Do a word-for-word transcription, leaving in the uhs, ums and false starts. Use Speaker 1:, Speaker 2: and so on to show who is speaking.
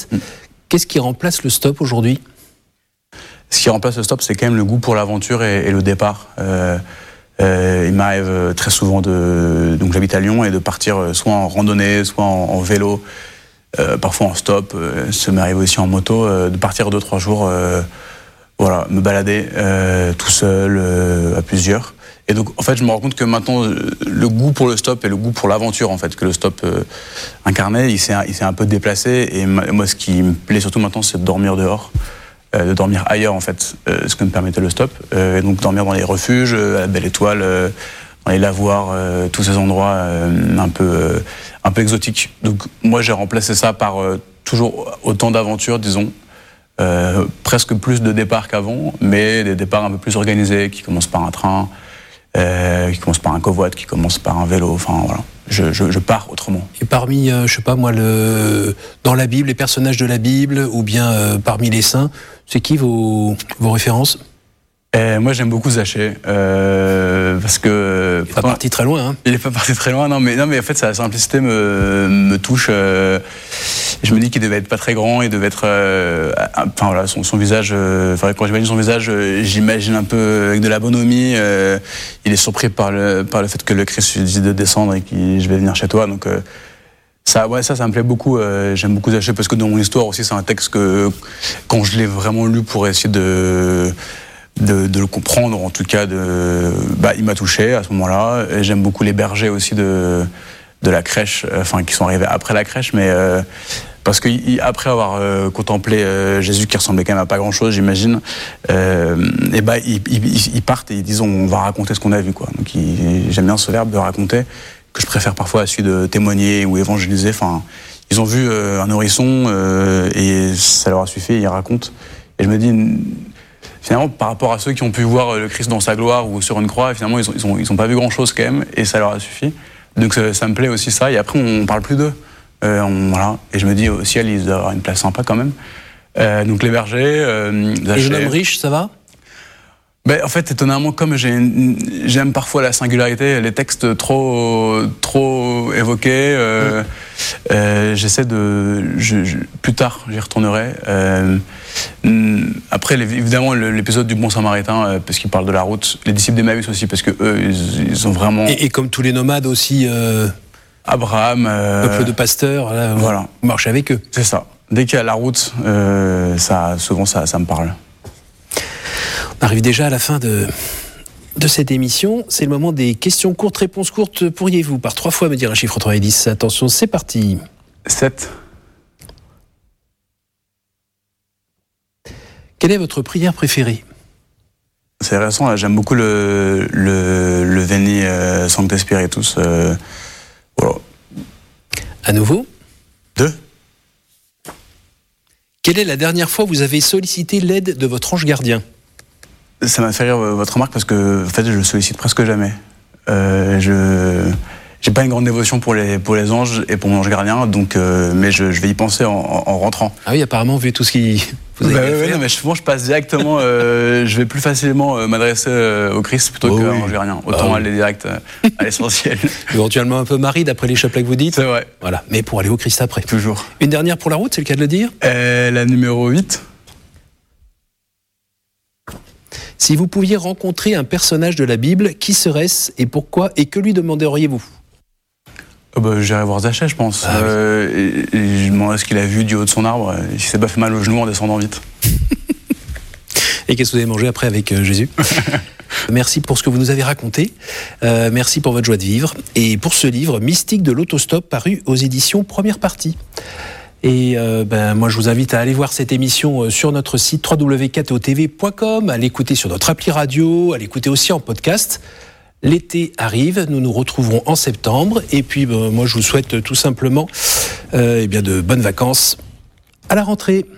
Speaker 1: Mmh. Qu'est-ce qui remplace le stop aujourd'hui ?
Speaker 2: Ce qui remplace le stop, c'est quand même le goût pour l'aventure et, et le départ. Euh, euh, il m'arrive très souvent de... Donc j'habite à Lyon et de partir soit en randonnée, soit en, en vélo, euh, parfois en stop. Euh, ça m'arrive aussi en moto, euh, de partir deux, trois jours, euh, voilà, me balader euh, tout seul, euh, à plusieurs. Et donc, en fait, je me rends compte que maintenant, le goût pour le stop et le goût pour l'aventure, en fait, que le stop euh, incarnait, il s'est, il s'est un peu déplacé. Et moi, ce qui me plaît surtout maintenant, c'est de dormir dehors. Euh, de dormir ailleurs en fait, euh, ce que me permettait le stop, euh, et donc dormir dans les refuges, euh, à la Belle Étoile, euh, dans les lavoirs, euh, tous ces endroits euh, un peu euh, un peu exotiques. Donc moi j'ai remplacé ça par euh, toujours autant d'aventures, disons, euh, presque plus de départs qu'avant, mais des départs un peu plus organisés, qui commencent par un train, euh, qui commencent par un covoit, qui commencent par un vélo, enfin voilà. Je, je, je pars autrement.
Speaker 1: Et parmi, euh, je sais pas moi, le, dans la Bible, les personnages de la Bible, ou bien euh, parmi les saints, c'est qui vos, vos références ?
Speaker 2: Et moi j'aime beaucoup Zachée, euh, parce que...
Speaker 1: Il n'est pas parti très loin, hein.
Speaker 2: Il n'est pas parti très loin, non mais, non mais en fait sa simplicité me, me touche. Euh, je me dis qu'il devait être pas très grand, il devait être... Euh, enfin voilà, son, son visage, euh, quand j'imagine son visage, euh, j'imagine un peu avec de la bonhomie. Euh, il est surpris par le, par le fait que le Christ lui dise de descendre et que je vais venir chez toi, donc... Euh, Ça, ouais, ça, ça me plaît beaucoup. Euh, j'aime beaucoup Zachée parce que dans mon histoire aussi, c'est un texte que, quand je l'ai vraiment lu pour essayer de, de, de le comprendre, en tout cas, de, bah, il m'a touché à ce moment-là. Et j'aime beaucoup les bergers aussi de, de la crèche, enfin, qui sont arrivés après la crèche, mais euh, parce que après avoir euh, contemplé euh, Jésus qui ressemblait quand même à pas grand-chose, j'imagine, euh, et bah, ils, ils, ils partent et ils disent on va raconter ce qu'on a vu, quoi. Donc, ils, j'aime bien ce verbe de raconter, que je préfère parfois à celui de témoigner ou évangéliser. Enfin, ils ont vu euh, un nourrisson euh, et ça leur a suffi, ils racontent. Et je me dis, finalement, par rapport à ceux qui ont pu voir le Christ dans sa gloire ou sur une croix, finalement, ils ont, ils ont, ils ont pas vu grand-chose quand même, et ça leur a suffi. Donc ça, ça me plaît aussi ça. Et après, on, on parle plus d'eux. Euh, on, voilà. Et je me dis, au ciel, ils doivent avoir une place sympa quand même. Euh, donc les bergers... Euh,
Speaker 1: les jeunes hommes riches, ça va ?
Speaker 2: Ben, en fait, étonnamment, comme j'ai une, j'aime parfois la singularité, les textes trop, trop évoqués, euh, mmh. euh, j'essaie de... Je, je, plus tard, j'y retournerai. Euh, après, les, évidemment, l'épisode du Bon Samaritain, euh, parce qu'il parle de la route. Les disciples d'Emmaüs aussi, parce que eux, ils, ils ont vraiment...
Speaker 1: Et, et comme tous les nomades aussi... Euh...
Speaker 2: Abraham... Euh,
Speaker 1: peuple de pasteurs, là,
Speaker 2: voilà.
Speaker 1: On marche avec eux.
Speaker 2: C'est ça. Dès qu'il y a la route, euh, ça, souvent, ça, ça me parle.
Speaker 1: On arrive déjà à la fin de, de cette émission. C'est le moment des questions courtes, réponses courtes. Pourriez-vous par trois fois me dire un chiffre entre un et dix ? Attention, c'est parti.
Speaker 2: sept.
Speaker 1: Quelle est votre prière préférée ?
Speaker 2: C'est récent, là, j'aime beaucoup le, le, le Veni euh, Sancte Spiritus. Euh, voilà.
Speaker 1: À nouveau ?
Speaker 2: Deux.
Speaker 1: Quelle est la dernière fois où vous avez sollicité l'aide de votre ange gardien ?
Speaker 2: Ça m'a fait rire votre remarque parce que en fait, je le sollicite presque jamais. Euh, je j'ai pas une grande dévotion pour les pour les anges et pour mon ange gardien, donc euh, mais je, je vais y penser en, en rentrant.
Speaker 1: Ah oui, apparemment vu tout ce qui vous avez
Speaker 2: bah,
Speaker 1: fait
Speaker 2: ouais,
Speaker 1: faire.
Speaker 2: Non, mais souvent je passe directement. euh, je vais plus facilement euh, m'adresser euh, au Christ plutôt oh, qu'à oui. l'ange gardien. Autant oh, aller direct euh, à l'essentiel.
Speaker 1: Éventuellement un peu Marie d'après les chapelets que vous dites.
Speaker 2: C'est vrai.
Speaker 1: Voilà, mais pour aller au Christ après.
Speaker 2: Toujours.
Speaker 1: Une dernière pour la route, c'est le cas de le dire.
Speaker 2: Euh, la numéro huit.
Speaker 1: Si vous pouviez rencontrer un personnage de la Bible, qui serait-ce et pourquoi et que lui demanderiez-vous ?
Speaker 2: Oh bah, j'irai voir Zachée, je pense. Ah, euh, oui. et, et je me demanderais ce qu'il a vu du haut de son arbre, et s'il s'est pas fait mal au genou en descendant vite.
Speaker 1: Et qu'est-ce que vous avez mangé après avec euh, Jésus ? Merci pour ce que vous nous avez raconté. Euh, merci pour votre joie de vivre. Et pour ce livre, Mystique de l'autostop, paru aux éditions Première Partie. Et euh, ben, moi, je vous invite à aller voir cette émission sur notre site w w w point k t o t v point com, à l'écouter sur notre appli radio, à l'écouter aussi en podcast. L'été arrive, nous nous retrouverons en septembre. Et puis, ben, moi, je vous souhaite tout simplement euh, eh bien, de bonnes vacances à la rentrée.